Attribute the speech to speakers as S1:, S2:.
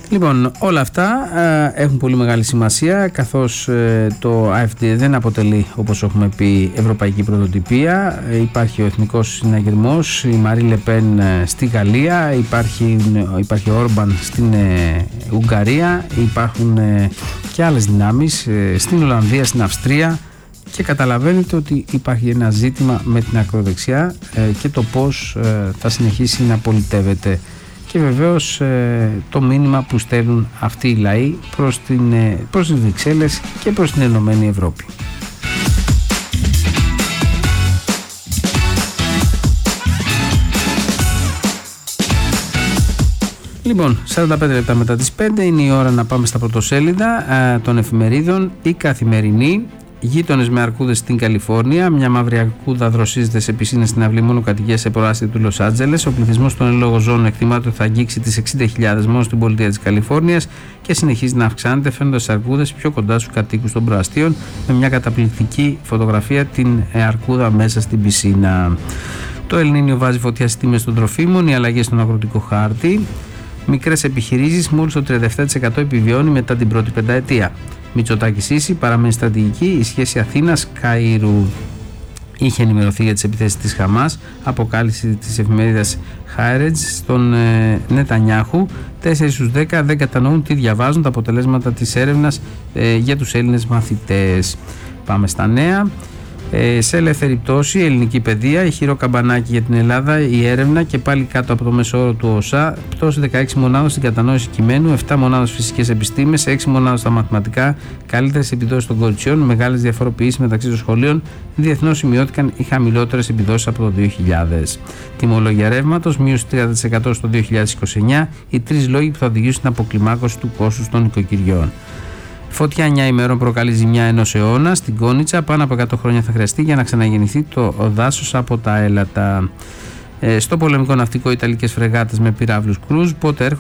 S1: Λοιπόν, όλα αυτά έχουν πολύ μεγάλη σημασία, καθώς το AfD δεν αποτελεί, όπως έχουμε πει, ευρωπαϊκή πρωτοτυπία. Υπάρχει ο εθνικός συναγερμός, η Μαρί Λεπέν στη Γαλλία, υπάρχει ο Όρμπαν στην Ουγγαρία, υπάρχουν και άλλες δυνάμεις στην Ολλανδία, στην Αυστρία, και καταλαβαίνετε ότι υπάρχει ένα ζήτημα με την ακροδεξιά και το πώς θα συνεχίσει να πολιτεύεται. Και βεβαίως το μήνυμα που στέλνουν αυτοί οι λαοί προς τις Βρυξέλλες και προς την Ενωμένη Ευρώπη. Λοιπόν, 45 λεπτά μετά τις 5 είναι η ώρα να πάμε στα πρωτοσέλιδα των εφημερίδων. Η Καθημερινή. Γείτονες με αρκούδες στην Καλιφόρνια. Μια μαύρη αρκούδα δροσίζεται σε πισίνες στην αυλή μονοκατοικίας σε προάστια του Λος Άντζελες. Ο πληθυσμός των εν λόγω ζώων εκτιμάται ότι θα αγγίξει τις 60.000 μόνο στην πολιτεία της Καλιφόρνιας και συνεχίζει να αυξάνεται, φαίνοντας τις αρκούδες πιο κοντά στους κατοίκους των προαστίων, με μια καταπληκτική φωτογραφία την αρκούδα μέσα στην πισίνα. Το Ελληνίνιο βάζει φωτιά στις τιμές των τροφίμων, οι αλλαγές στον αγροτικό χάρτη. Μικρές επιχειρήσεις, μόλις το 37% επιβιώνει μετά την πρώτη πενταετία. Μητσοτάκης ίση, παραμένει στρατηγική η σχέση Αθήνας-Καΐρου. Είχε ενημερωθεί για τις επιθέσεις της Χαμάς, αποκάλυψη της εφημερίδας Χάιρετζ στον Νετανιάχου. 4 στους 10 δεν κατανοούν τι διαβάζουν, τα αποτελέσματα της έρευνας για τους Έλληνες μαθητές. Πάμε στα νέα. Σε ελεύθερη πτώση, ελληνική παιδεία, ηχηρό καμπανάκι για την Ελλάδα, η έρευνα και πάλι κάτω από το μέσο όρο του ΟΣΑ. Πτώση 16 μονάδων στην κατανόηση κειμένου, 7 μονάδες φυσικές επιστήμες, 6 μονάδες στα μαθηματικά, καλύτερες επιδόσεις των κοριτσιών, μεγάλες διαφοροποιήσεις μεταξύ των σχολείων. Διεθνώς σημειώθηκαν οι χαμηλότερες επιδόσεις από το 2000. Τιμολόγια ρεύματος, μείωση 30% στο 2029, οι 3 λόγοι που θα οδηγήσουν στην αποκλιμάκωση του κόστους των οικοκυριών. Φωτιά 9 ημέρων προκαλεί ζημιά ενός αιώνα στην Κόνιτσα. Πάνω από 100 χρόνια θα χρειαστεί για να ξαναγεννηθεί το δάσος από τα έλατα. Στο πολεμικό ναυτικό, Ιταλικές φρεγάτες με πυράβλους κρούζ. Πότε έρχονται